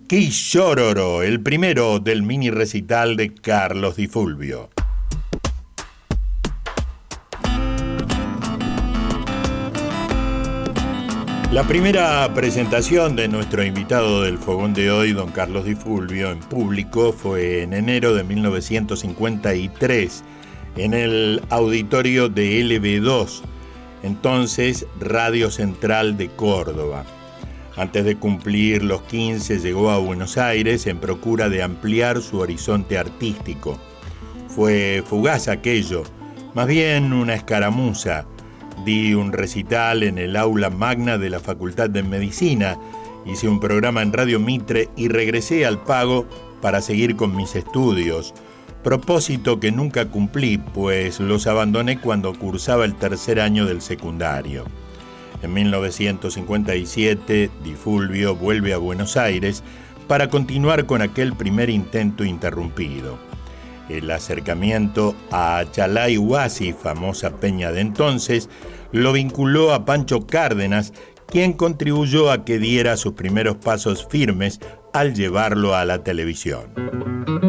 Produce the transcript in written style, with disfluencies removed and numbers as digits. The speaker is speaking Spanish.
Qui Llororo, el primero del mini recital de Carlos Di Fulvio. La primera presentación de nuestro invitado del fogón de hoy, don Carlos Di Fulvio, en público fue en enero de 1953 en el auditorio de LB2, entonces Radio Central de Córdoba. Antes de cumplir los 15 llegó a Buenos Aires en procura de ampliar su horizonte artístico. Fue fugaz aquello, más bien una escaramuza. Di un recital en el aula magna de la Facultad de Medicina, hice un programa en Radio Mitre y regresé al Pago para seguir con mis estudios. Propósito que nunca cumplí, pues los abandoné cuando cursaba el tercer año del secundario. En 1957, Di Fulvio vuelve a Buenos Aires para continuar con aquel primer intento interrumpido. El acercamiento a Chalay Huasi, famosa peña de entonces, lo vinculó a Pancho Cárdenas, quien contribuyó a que diera sus primeros pasos firmes al llevarlo a la televisión.